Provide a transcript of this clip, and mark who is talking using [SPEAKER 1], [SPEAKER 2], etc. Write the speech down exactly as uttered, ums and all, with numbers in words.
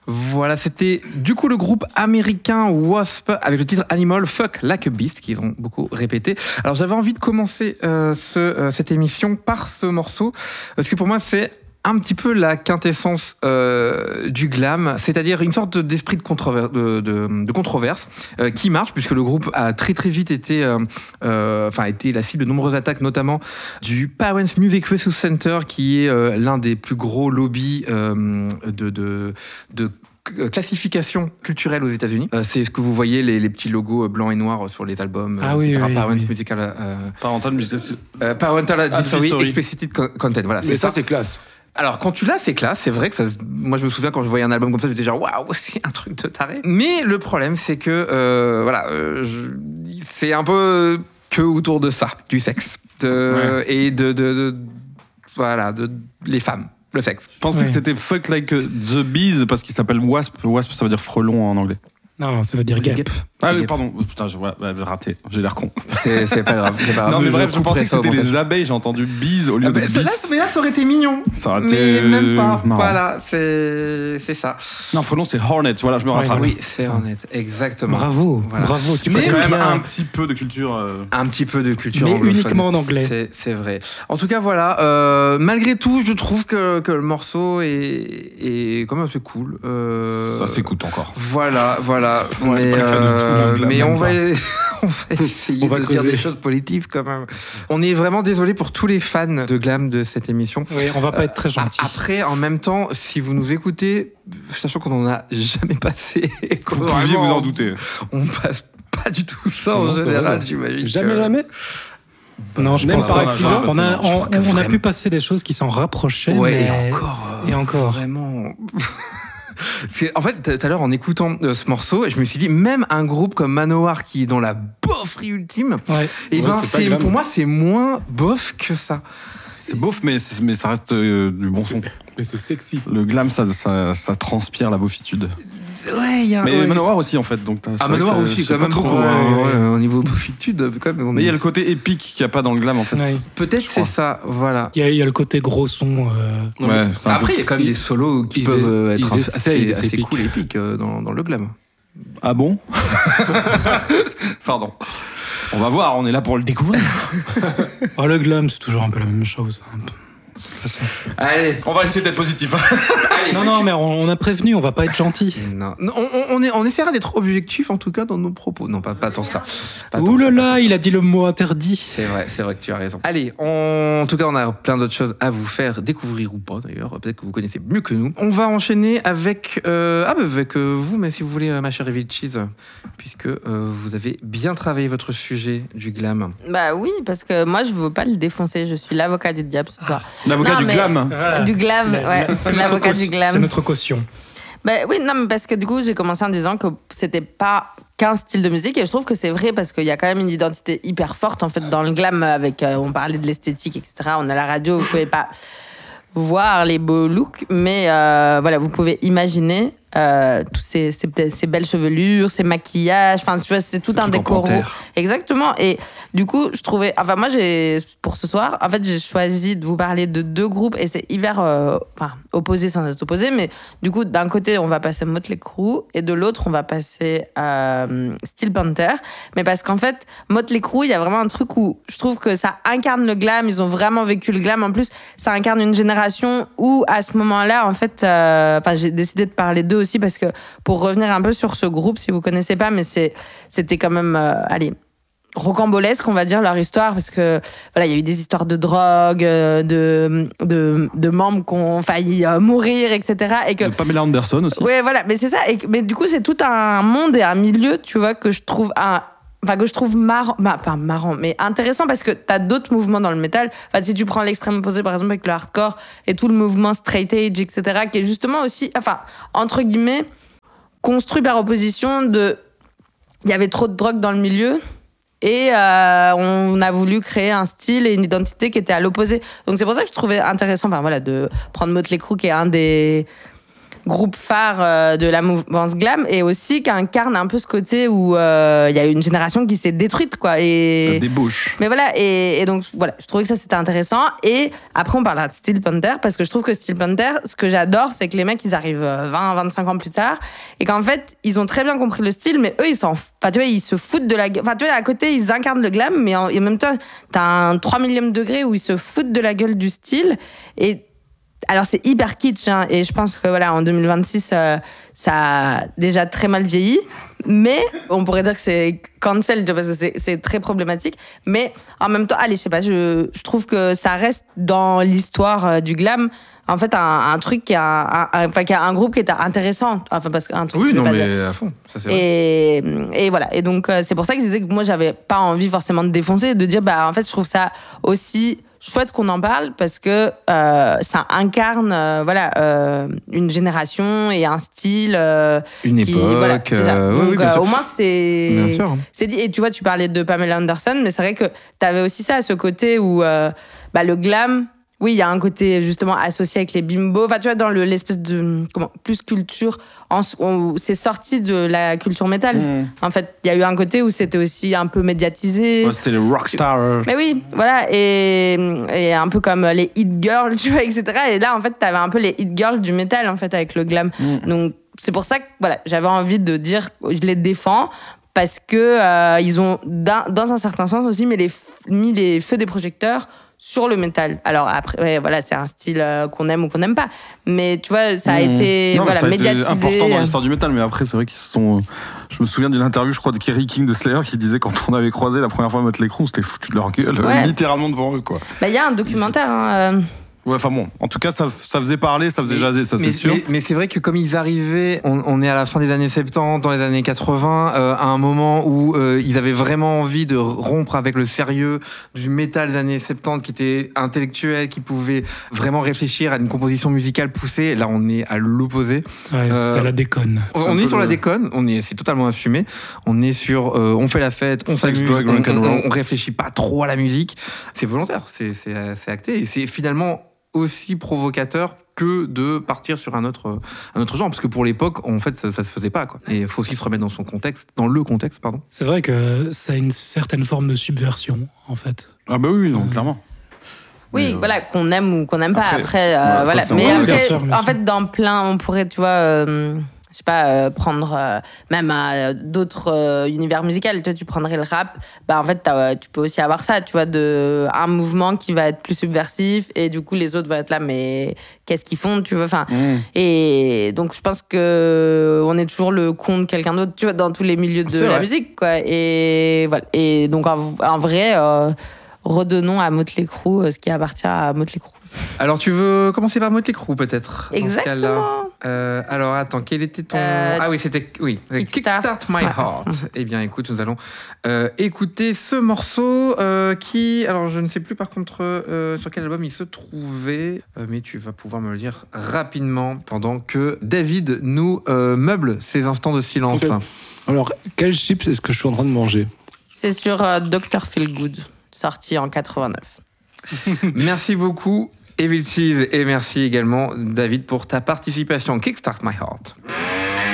[SPEAKER 1] Voilà, c'était du coup le groupe américain Wasp avec le titre Animal Fuck Like a Beast qu'ils ont beaucoup répété. Alors j'avais envie de commencer euh, ce, euh, cette émission par ce morceau parce que pour moi c'est un petit peu la quintessence euh, du glam, c'est-à-dire une sorte d'esprit de, controver- de, de, de controverse euh, qui marche puisque le groupe a très très vite été, euh, euh, enfin été la cible de nombreuses attaques, notamment du Parents Music Resource Center, qui est euh, l'un des plus gros lobbies euh, de, de, de classification culturelle aux États-Unis. Euh, c'est ce que vous voyez, les, les petits logos blancs et noirs sur les albums,
[SPEAKER 2] ah,
[SPEAKER 1] euh,
[SPEAKER 2] oui,
[SPEAKER 1] et cetera.
[SPEAKER 2] Oui,
[SPEAKER 1] Parents
[SPEAKER 2] oui.
[SPEAKER 1] Musical, euh,
[SPEAKER 3] Parental Musical,
[SPEAKER 1] euh, Parental Advisory,
[SPEAKER 3] Advisory.
[SPEAKER 1] Explicit Content. Voilà,
[SPEAKER 4] Mais
[SPEAKER 1] c'est
[SPEAKER 4] ça,
[SPEAKER 1] ça.
[SPEAKER 4] c'est classe.
[SPEAKER 1] Alors quand tu l'as, c'est classe, c'est vrai que ça. Moi, je me souviens quand je voyais un album comme ça, je me disais genre waouh, c'est un truc de taré. Mais le problème, c'est que euh, voilà, euh, je... c'est un peu que autour de ça, du sexe de... ouais. et de, de, de voilà, de les femmes. Le sexe.
[SPEAKER 3] Je pensais
[SPEAKER 2] Ouais.
[SPEAKER 3] que c'était Fuck Like the Bees parce qu'il s'appelle Wasp. Wasp, ça veut dire frelon en anglais.
[SPEAKER 2] Non, ça veut dire gap.
[SPEAKER 3] Ah oui,
[SPEAKER 1] gap.
[SPEAKER 3] pardon. Oh, putain, je ouais, j'ai raté. J'ai l'air con.
[SPEAKER 1] C'est, c'est pas grave. C'est pas grave.
[SPEAKER 3] Non, mais
[SPEAKER 1] Je
[SPEAKER 3] bref, je pensais
[SPEAKER 1] couperai
[SPEAKER 3] que
[SPEAKER 1] ça au
[SPEAKER 3] c'était
[SPEAKER 1] montage.
[SPEAKER 3] les abeilles. J'ai entendu bees au lieu
[SPEAKER 1] Ah
[SPEAKER 3] de
[SPEAKER 1] bah,
[SPEAKER 3] bees.
[SPEAKER 1] là, mais là, ça aurait été mignon.
[SPEAKER 3] Ça aurait
[SPEAKER 1] mais
[SPEAKER 3] été
[SPEAKER 1] même pas.
[SPEAKER 3] marrant.
[SPEAKER 1] Voilà, c'est, c'est ça.
[SPEAKER 3] Non, frelon, c'est hornet. Voilà, je me rattrape.
[SPEAKER 1] Oui, c'est honnête. Exactement.
[SPEAKER 2] Bravo,
[SPEAKER 1] Voilà.
[SPEAKER 2] bravo. Tu
[SPEAKER 1] Mais
[SPEAKER 3] Quand
[SPEAKER 2] connais
[SPEAKER 3] même
[SPEAKER 2] bien.
[SPEAKER 3] un petit peu de culture. Euh...
[SPEAKER 1] Un petit peu de culture
[SPEAKER 2] Mais
[SPEAKER 1] anglophone.
[SPEAKER 2] uniquement en anglais.
[SPEAKER 1] C'est, c'est vrai. En tout cas, voilà. Euh, malgré tout, je trouve que, que le morceau est, est quand même assez cool. Euh,
[SPEAKER 3] Ça s'écoute encore.
[SPEAKER 1] Voilà, voilà.
[SPEAKER 3] C'est
[SPEAKER 1] mais
[SPEAKER 3] pas le cas de tout,
[SPEAKER 1] euh,
[SPEAKER 3] donc là,
[SPEAKER 1] mais
[SPEAKER 3] même
[SPEAKER 1] on va,
[SPEAKER 3] pas.
[SPEAKER 1] on va essayer
[SPEAKER 4] On va
[SPEAKER 1] de
[SPEAKER 4] creuser.
[SPEAKER 1] dire des choses positives quand même. On est vraiment désolé pour tous les fans de glam de cette émission.
[SPEAKER 2] Oui, on va pas être très gentil.
[SPEAKER 1] Après, en même temps, si vous nous écoutez, sachant qu'on en a jamais passé, et qu'on
[SPEAKER 3] Vous pouviez
[SPEAKER 1] vraiment,
[SPEAKER 3] vous en douter.
[SPEAKER 1] on passe pas du tout ça en
[SPEAKER 4] Non, c'est
[SPEAKER 1] général,
[SPEAKER 4] vrai.
[SPEAKER 1] j'imagine.
[SPEAKER 4] Jamais,
[SPEAKER 1] que-
[SPEAKER 4] jamais.
[SPEAKER 2] Non, je
[SPEAKER 4] Même
[SPEAKER 2] pense
[SPEAKER 4] par
[SPEAKER 2] pas.
[SPEAKER 4] accident.
[SPEAKER 2] On a,
[SPEAKER 1] Je
[SPEAKER 2] on,
[SPEAKER 1] crois que
[SPEAKER 2] on a
[SPEAKER 1] vraiment-
[SPEAKER 2] pu passer des choses qui s'en rapprochaient.
[SPEAKER 1] Ouais,
[SPEAKER 2] mais...
[SPEAKER 1] et encore. euh,
[SPEAKER 2] Et encore.
[SPEAKER 1] Vraiment. Parce que, en fait, tout à l'heure, en écoutant euh, ce morceau, je me suis dit, même un groupe comme Manowar qui est dans la bofferie ultime,
[SPEAKER 2] Ouais.
[SPEAKER 1] et
[SPEAKER 4] Ouais,
[SPEAKER 1] ben,
[SPEAKER 4] c'est pas
[SPEAKER 1] c'est,
[SPEAKER 4] glam.
[SPEAKER 1] pour moi, c'est moins bof que ça.
[SPEAKER 3] C'est beauf, mais, c'est- mais ça reste euh, du bon son.
[SPEAKER 4] Mais c'est sexy.
[SPEAKER 3] Le glam, ça, ça, ça transpire la beaufitude.
[SPEAKER 1] Ouais, il y a
[SPEAKER 3] Mais
[SPEAKER 1] ouais.
[SPEAKER 3] Manowar aussi, en fait. Donc t'as- c'est
[SPEAKER 1] Ah,
[SPEAKER 3] vrai
[SPEAKER 1] Manowar
[SPEAKER 3] que ça-
[SPEAKER 1] aussi,
[SPEAKER 3] je sais
[SPEAKER 1] quand
[SPEAKER 3] pas
[SPEAKER 1] même
[SPEAKER 3] trop,
[SPEAKER 1] beaucoup.
[SPEAKER 3] ouais,
[SPEAKER 1] hein,
[SPEAKER 3] ouais.
[SPEAKER 1] ouais, au niveau bofitude, quand même. on
[SPEAKER 3] Mais il y a
[SPEAKER 1] est-
[SPEAKER 3] le côté épique qu'il n'y a pas dans le glam, en fait.
[SPEAKER 2] Ouais.
[SPEAKER 1] Peut-être
[SPEAKER 3] je
[SPEAKER 1] c'est
[SPEAKER 3] crois.
[SPEAKER 1] ça, voilà.
[SPEAKER 2] Il y, a, il y a le côté gros son. euh,
[SPEAKER 4] Non,
[SPEAKER 3] Ouais,
[SPEAKER 4] mais-
[SPEAKER 3] c'est un
[SPEAKER 1] Après,
[SPEAKER 3] peu-
[SPEAKER 1] il y a quand même des solos qui
[SPEAKER 4] ils
[SPEAKER 1] peuvent euh,
[SPEAKER 4] essaient-
[SPEAKER 1] être
[SPEAKER 4] ils
[SPEAKER 1] assez,
[SPEAKER 4] essayent d'être
[SPEAKER 1] assez
[SPEAKER 4] épiques.
[SPEAKER 1] cool et épiques euh, dans, dans le glam.
[SPEAKER 3] Ah bon Pardon. On va voir, on est là pour le découvrir.
[SPEAKER 2] Oh, le glam, c'est toujours un peu la même chose. un peu.
[SPEAKER 1] Allez,
[SPEAKER 3] On va essayer d'être positif.
[SPEAKER 2] Non, non, mais on, on a prévenu, on va pas être gentil.
[SPEAKER 1] Non, non, on, on, on est, on essaiera d'être objectif en tout cas dans nos propos. Non, pas, pas tant ça. Pas tant
[SPEAKER 2] Ouh là
[SPEAKER 1] ça, pas tant
[SPEAKER 2] là, il a dit le mot interdit.
[SPEAKER 1] C'est vrai, c'est vrai que tu as raison. Allez, on- en tout cas, on a plein d'autres choses à vous faire découvrir ou pas d'ailleurs. Peut-être que vous connaissez mieux que nous. On va enchaîner avec, euh, ah, bah, avec euh, vous, mais si vous voulez, euh, ma chère Evie Cheese, puisque euh, vous avez bien travaillé votre sujet du glam.
[SPEAKER 5] Bah oui, parce que moi, je veux pas le défoncer. Je suis l'avocat du diable ce soir.
[SPEAKER 3] L'avocat
[SPEAKER 5] Non,
[SPEAKER 3] du
[SPEAKER 5] mais-
[SPEAKER 3] glam.
[SPEAKER 2] Voilà.
[SPEAKER 5] Du glam,
[SPEAKER 2] La-
[SPEAKER 5] ouais.
[SPEAKER 2] la- c'est notre
[SPEAKER 5] L'avocat
[SPEAKER 2] caution-
[SPEAKER 5] du glam.
[SPEAKER 2] C'est notre caution.
[SPEAKER 5] Bah oui, non, mais parce que du coup, j'ai commencé en disant que c'était pas qu'un style de musique, et je trouve que c'est vrai parce qu'il y a quand même une identité hyper forte en fait dans le glam. Avec, euh, on parlait de l'esthétique, et cetera. On a la radio, vous pouvez pas voir les beaux looks, mais euh, voilà, vous pouvez imaginer euh, tous ces, ces, ces belles chevelures, ces maquillages. Enfin, tu vois, c'est tout un
[SPEAKER 3] trucs en
[SPEAKER 5] décor.
[SPEAKER 3] panthère.
[SPEAKER 5] Exactement. Et du coup, je trouvais. Enfin, moi, j'ai pour ce soir, en fait, j'ai choisi de vous parler de deux groupes et c'est hyper, euh, enfin, opposé sans être opposé, mais du coup, d'un côté, on va passer Motley Crue et de l'autre, on va passer euh, Steel Panther. Mais parce qu'en fait, Motley Crue, il y a vraiment un truc où je trouve que ça incarne le glam. Ils ont vraiment vécu le glam. En plus, ça incarne une génération où, à ce moment-là, en fait, euh, enfin, j'ai décidé de parler d'eux aussi parce que pour revenir un peu sur ce groupe, si vous connaissez pas, mais c'est, c'était quand même, euh, allez, rocambolesque, on va dire, leur histoire, parce que voilà, il y a eu des histoires de drogue, euh, de, de, de membres qui ont failli euh, mourir, et cetera. Et que,
[SPEAKER 3] De Pamela Anderson aussi.
[SPEAKER 5] ouais, voilà, mais c'est ça. Et, que- mais du coup, c'est tout un monde et un milieu, tu vois, que je trouve un, enfin que je trouve marrant, bah, pas marrant, mais intéressant parce que t'as d'autres mouvements dans le métal. Enfin, si tu prends l'extrême opposé, par exemple, avec le hardcore et tout le mouvement straight edge, et cetera, qui est justement aussi, enfin, entre guillemets, construit par opposition de, il y avait trop de drogue dans le milieu. Et euh, on a voulu créer un style et une identité qui était à l'opposé. Donc c'est pour ça que je trouvais intéressant, enfin voilà, de prendre Motley Crue, qui est un des groupe phare euh, de la mouvance glam et aussi qui incarne un peu ce côté où il euh, y a une génération qui s'est détruite, quoi. Et...
[SPEAKER 3] La débauche.
[SPEAKER 5] Mais voilà, et, et donc voilà, je trouvais que ça c'était intéressant. Et après, on parlera de Steel Panther parce que je trouve que Steel Panther, ce que j'adore, c'est que les mecs, ils arrivent vingt, vingt-cinq ans plus tard et qu'en fait, ils ont très bien compris le style, mais eux, ils s'en, enfin, tu vois, ils se foutent de la gueule. Enfin, tu vois, à côté, ils incarnent le glam, mais en, et en même temps, t'as un trois millième degré où ils se foutent de la gueule du style. Et alors, c'est hyper kitsch, hein, et je pense que voilà, en deux mille vingt-six, euh, ça a déjà très mal vieilli. Mais on pourrait dire que c'est cancel, parce que c'est, c'est très problématique. Mais en même temps, allez, je sais pas, je, je trouve que ça reste dans l'histoire du glam. En fait, un, un truc qui a un, un, enfin, qui a un groupe qui est intéressant. Enfin, parce qu'un truc.
[SPEAKER 1] Oui, non, mais
[SPEAKER 5] dire.
[SPEAKER 1] à fond. Ça, c'est vrai.
[SPEAKER 5] Et, et voilà. Et donc, c'est pour ça que je disais que moi, j'avais pas envie forcément de défoncer, de dire, bah, en fait, je trouve ça aussi chouette qu'on en parle parce que euh, ça incarne euh, voilà euh, une génération et un style euh,
[SPEAKER 1] une
[SPEAKER 5] qui,
[SPEAKER 1] époque
[SPEAKER 5] voilà, c'est ça.
[SPEAKER 1] Euh,
[SPEAKER 5] donc
[SPEAKER 1] oui, oui,
[SPEAKER 5] euh, au moins c'est
[SPEAKER 1] bien sûr.
[SPEAKER 5] c'est dit. Et tu vois, tu parlais de Pamela Anderson, mais c'est vrai que t'avais aussi ça, ce côté où euh, bah, le glam, oui, il y a un côté justement associé avec les bimbos. Enfin, tu vois, dans le, l'espèce de comment plus culture, en, on, c'est sorti de la culture métal. Mmh. En fait, il y a eu un côté où c'était aussi un peu médiatisé.
[SPEAKER 3] Ouais, c'était les rockstars.
[SPEAKER 5] Mais oui, voilà, et, et un peu comme les hit girls, tu vois, et cetera. Et là, en fait, t'avais un peu les hit girls du métal, en fait, avec le glam. Mmh. Donc, c'est pour ça que voilà, j'avais envie de dire, je les défends. Parce que euh, ils ont, dans, dans un certain sens aussi, mis les, mis les feux des projecteurs sur le métal. Alors après, ouais, voilà, c'est un style euh, qu'on aime ou qu'on n'aime pas. Mais tu vois, ça a mmh. été,
[SPEAKER 3] non,
[SPEAKER 5] voilà,
[SPEAKER 3] ça a
[SPEAKER 5] médiatisé.
[SPEAKER 3] été important dans l'histoire du métal. Mais après, c'est vrai qu'ils se sont. Je me souviens d'une interview, je crois, de Kerry King de Slayer qui disait quand on avait croisé la première fois Motley Crue, on s'était foutu de leur gueule, ouais. littéralement devant eux, quoi.
[SPEAKER 5] Bah, il y a un documentaire. Hein, euh...
[SPEAKER 3] Ouais, enfin bon, en tout cas, ça, ça faisait parler, ça faisait mais, jaser, ça
[SPEAKER 1] mais,
[SPEAKER 3] c'est sûr.
[SPEAKER 1] Mais, mais c'est vrai que comme ils arrivaient, on, on est à la fin des années soixante-dix, dans les années quatre-vingts, euh, à un moment où euh, ils avaient vraiment envie de rompre avec le sérieux du métal des années soixante-dix, qui était intellectuel, qui pouvait vraiment réfléchir à une composition musicale poussée. Là, on est à l'opposé.
[SPEAKER 2] Ouais, euh, c'est la déconne.
[SPEAKER 1] On, on est sur le... la déconne, on est, c'est totalement assumé. On est sur, euh, on fait la fête, on s'amuse, on, on, on réfléchit pas trop à la musique. C'est volontaire, c'est, c'est, c'est acté, et c'est finalement aussi provocateur que de partir sur un autre un autre genre, parce que pour l'époque en fait ça, ça se faisait pas, quoi. Et il faut aussi se remettre dans son contexte, dans le contexte, pardon.
[SPEAKER 2] C'est vrai que ça a une certaine forme de subversion, en fait.
[SPEAKER 3] Ah bah oui, non, clairement.
[SPEAKER 5] Oui, mais voilà, euh... qu'on aime ou qu'on n'aime pas. Après, après euh, voilà.
[SPEAKER 3] Ça,
[SPEAKER 5] mais
[SPEAKER 3] vrai,
[SPEAKER 5] après,
[SPEAKER 2] sûr,
[SPEAKER 5] en fait, dans plein, on pourrait, tu vois. Euh... je sais pas, euh, prendre euh, même à d'autres euh, univers musicaux. Toi, tu prendrais le rap. Bah, en fait, t'as, tu peux aussi avoir ça, tu vois, de, un mouvement qui va être plus subversif et du coup, les autres vont être là, mais qu'est-ce qu'ils font, tu vois, enfin. Mmh. Et donc, je pense que on est toujours le con de quelqu'un d'autre, tu vois, dans tous les milieux de
[SPEAKER 1] C'est
[SPEAKER 5] la
[SPEAKER 1] vrai.
[SPEAKER 5] musique, quoi. Et voilà. Et donc, en, en vrai, euh, redonnons à Motley Crue ce qui appartient à Motley Crue.
[SPEAKER 1] Alors, tu veux commencer par Motley Crue, peut-être?
[SPEAKER 5] Exactement.
[SPEAKER 1] Euh, alors, attends, quel était ton...
[SPEAKER 5] Euh,
[SPEAKER 1] ah oui, c'était... Oui,
[SPEAKER 5] Kickstart,
[SPEAKER 1] Kickstart My Heart. Eh bien, écoute, nous allons euh, écouter ce morceau euh, qui... Alors, je ne sais plus, par contre, euh, sur quel album il se trouvait, euh, mais tu vas pouvoir me le dire rapidement pendant que David nous euh, meuble ces instants de silence.
[SPEAKER 4] Okay. Alors, quel chips est-ce que je suis en train de manger?
[SPEAKER 5] C'est sur euh, docteur Feelgood, sorti en quatre-vingt-neuf.
[SPEAKER 1] Merci beaucoup, Evil Cheese, et merci également, David, pour ta participation. Kickstart My Heart.